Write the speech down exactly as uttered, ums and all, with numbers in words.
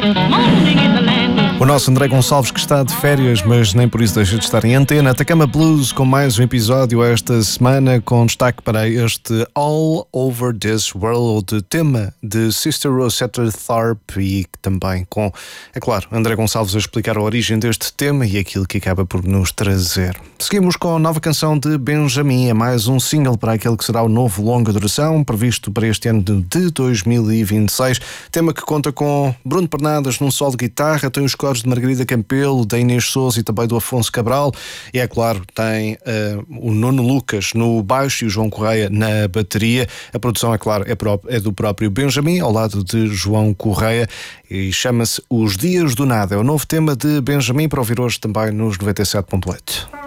Morning in the land. O nosso André Gonçalves, que está de férias, mas nem por isso deixa de estar em antena. Atacama Blues com mais um episódio esta semana, com destaque para este All Over This World, tema de Sister Rosetta Tharpe, e também com, é claro, André Gonçalves a explicar a origem deste tema e aquilo que acaba por nos trazer. Seguimos com a nova canção de Benjamin, é mais um single para aquele que será o novo longa duração, previsto para este ano de dois mil e vinte e seis. Tema que conta com Bruno Pernadas num solo de guitarra, tem os coros de Margarida Campelo, da Inês Sousa e também do Afonso Cabral, e é claro, tem uh, o Nuno Lucas no baixo e o João Correia na bateria. A produção, é claro, é, pró- é do próprio Benjamin, ao lado de João Correia, e chama-se Os Dias do Nada. É o novo tema de Benjamin para ouvir hoje também nos noventa e sete ponto oito.